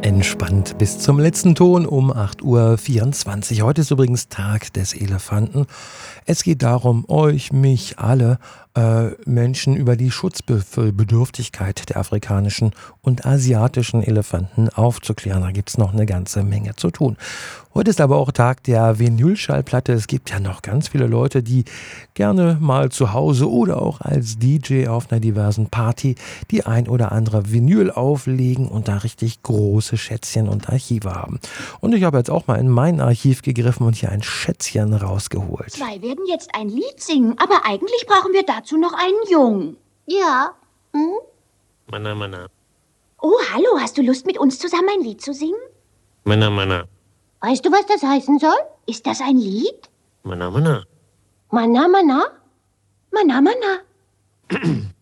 Entspannt bis zum letzten Ton um 8:24 Uhr. Heute ist übrigens Tag des Elefanten. Es geht darum, euch, mich, alle Menschen über die Schutzbedürftigkeit der afrikanischen und asiatischen Elefanten aufzuklären. Da gibt es noch eine ganze Menge zu tun. Heute ist aber auch Tag der Vinylschallplatte. Es gibt ja noch ganz viele Leute, die gerne mal zu Hause oder auch als DJ auf einer diversen Party die ein oder andere Vinyl auflegen und da richtig große Schätzchen und Archive haben. Und ich habe jetzt auch mal in mein Archiv gegriffen und hier ein Schätzchen rausgeholt. Zwei werden jetzt ein Lied singen, aber eigentlich brauchen wir dazu noch einen Jungen. Ja. Hm? Mana, mana. Oh, hallo, hast du Lust, mit uns zusammen ein Lied zu singen? Mana, mana. Weißt du, was das heißen soll? Ist das ein Lied? Mana, mana. Mana, mana? Mana, mana.